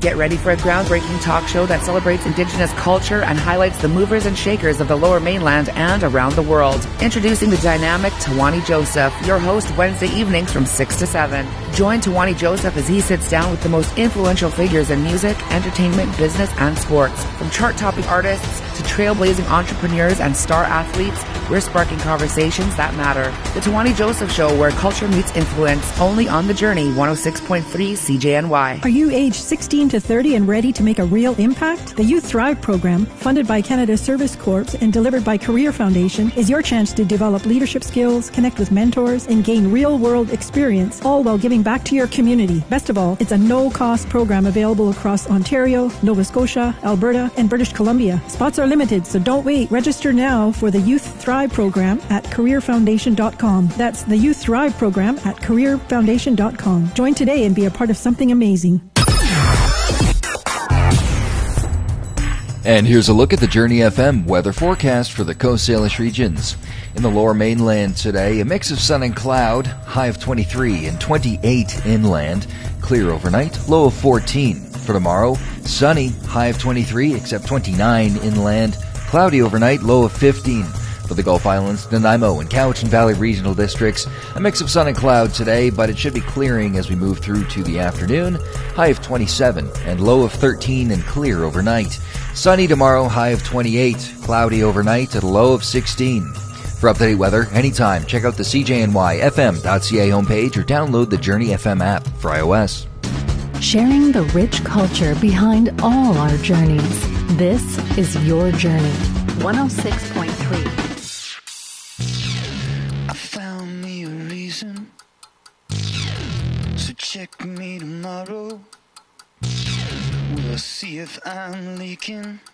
Get ready for a groundbreaking talk show that celebrates Indigenous culture and highlights the movers and shakers of the Lower Mainland and around the world. Introducing the dynamic Tawani Joseph, your host Wednesday evenings from 6 to 7. Join Tawani Joseph as he sits down with the most influential figures in music, entertainment, business, and sports. From chart-topping artists to trailblazing entrepreneurs and star athletes, we're sparking conversations that matter. The Tawani Joseph Show, where culture meets influence, only on The Journey, 106.3 CJNY. Are you age 16 to 30 and ready to make a real impact? The Youth Thrive program, funded by Canada Service Corps and delivered by Career Foundation, is your chance to develop leadership skills, connect with mentors, and gain real-world experience, all while giving back to your community. Best of all, it's a no-cost program available across Ontario, Nova Scotia, Alberta, and British Columbia. Spots are limited, so don't wait. Register now for the Youth Thrive program at careerfoundation.com. That's the Youth Thrive program at careerfoundation.com. Join today and be a part of something amazing. And here's a look at the Journey FM weather forecast for the Coast Salish regions. In the Lower Mainland today, a mix of sun and cloud, high of 23 and 28 inland, clear overnight, low of 14. For tomorrow, sunny, high of 23 except 29 inland, cloudy overnight, low of 15. For the Gulf Islands, Nanaimo and Cowichan Valley regional districts, a mix of sun and cloud today, but it should be clearing as we move through to the afternoon, high of 27 and low of 13 and clear overnight. Sunny tomorrow, high of 28, cloudy overnight at a low of 16. For up-to-date weather, anytime, check out the CJNYFM.ca homepage or download the Journey FM app for iOS. Sharing the rich culture behind all our journeys. This is Your Journey, 106.3. I found me a reason, so check me tomorrow. We'll see if I'm leaking.